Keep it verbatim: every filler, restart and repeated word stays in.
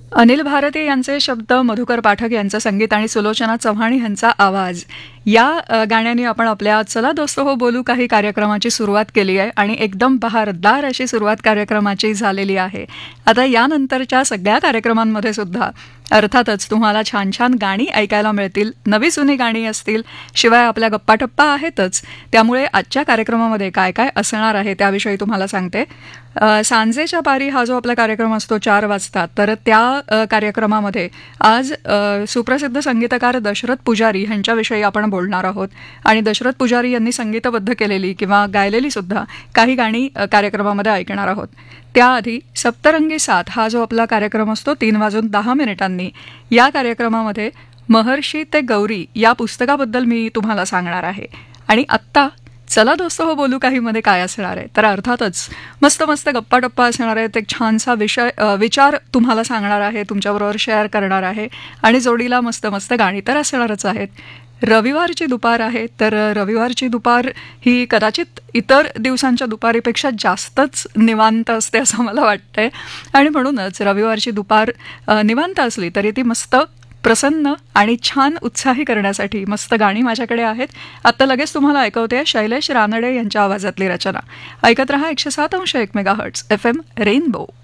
अनिल भारती यांचे शब्द, मधुकर पाठक यांचं संगीत आणि सुलोचना चव्हाण यांचा आवाज या अ, गाण्याने आपण आपल्या चला दोस्त हो बोलू काही कार्यक्रमाची सुरुवात केली आहे आणि एकदम बहारदार अशी सुरुवात कार्यक्रमाची झालेली आहे. आता यानंतरच्या सगळ्या कार्यक्रमांमध्ये सुद्धा अर्थातच तुम्हाला छान छान गाणी ऐकायला मिळतील, नवी जुनी गाणी असतील, शिवाय आपल्या गप्पाटप्पा आहेतच. त्यामुळे आजच्या कार्यक्रमामध्ये काय काय असणार आहे त्याविषयी तुम्हाला सांगते. अ, सांजेच्या पारी हा जो आपला कार्यक्रम असतो चार वाजता, तर त्या अ, कार्यक्रमामध्ये आज अ, सुप्रसिद्ध संगीतकार दशरथ पुजारी यांच्याविषयी आपण बोलणार आहोत आणि दशरथ पुजारी यांनी संगीतबद्ध केलेली किंवा गायलेली सुद्धा काही गाणी अ, कार्यक्रमामध्ये ऐकणार आहोत. त्याआधी सप्तरंगी साथ हा जो आपला कार्यक्रम असतो तीन वाजून दहा मिनिटांनी, या कार्यक्रमामध्ये महर्षी ते गौरी या पुस्तकाबद्दल मी तुम्हाला सांगणार आहे. आणि आत्ता चला दोस्त हो बोलू काही मध्ये काय असणार आहे, तर अर्थातच मस्त मस्त गप्पा टप्पा असणार आहेत. एक छानसा विषय अ, विचार तुम्हाला सांगणार आहे, तुमच्याबरोबर शेअर करणार आहे आणि जोडीला मस्त मस्त गाणी तर असणारच आहेत. रविवारची दुपार आहे, तर रविवारची दुपार ही कदाचित इतर दिवसांच्या दुपारीपेक्षा जास्तच निवांत असते असं मला वाटतंय आणि म्हणूनच रविवारची दुपार अ, निवांत असली तरी ती मस्त प्रसन्न आणि छान उत्साही करण्यासाठी मस्त गाणी माझ्याकडे आहेत. आत्ता लगेच तुम्हाला ऐकवते शैलेश रानडे यांच्या आवाजातली रचना. ऐकत रहा एकशे सात अंश एक mega hertz F M rainbow.